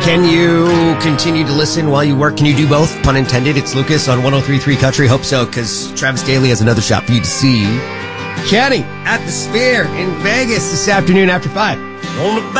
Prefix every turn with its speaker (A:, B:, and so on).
A: Can you continue to listen while you work? Can you do both? Pun intended. It's Lucas on 103.3 Country. Hope so, because Travis Daly has another shot for you to see. Kenny at the Spear in Vegas this afternoon after 5.
B: On the